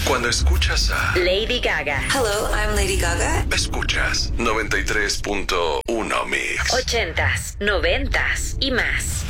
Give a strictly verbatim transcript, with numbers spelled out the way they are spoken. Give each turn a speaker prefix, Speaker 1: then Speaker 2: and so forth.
Speaker 1: Cuando escuchas a
Speaker 2: Lady Gaga.
Speaker 3: Hello, I'm Lady Gaga.
Speaker 1: Escuchas noventa y tres punto uno Mix.
Speaker 2: Ochentas, noventas y más.